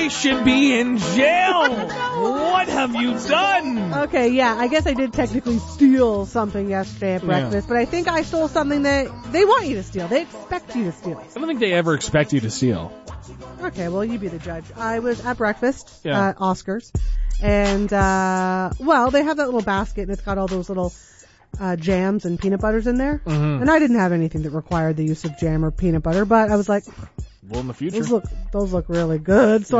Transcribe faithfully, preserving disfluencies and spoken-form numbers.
They should be in jail. What have you done? Okay, yeah, I guess I did technically steal something yesterday at breakfast, Yeah. but I think I stole something that they want you to steal. They expect you to steal. I don't think they ever expect you to steal. Okay, well, you be the judge. I was at breakfast Yeah. at Oscar's, and, uh, well, they have that little basket, and it's got all those little uh, jams and peanut butters in there. Mm-hmm. And I didn't have anything that required the use of jam or peanut butter, but I was like, Well, in the future. those look, those look really good, so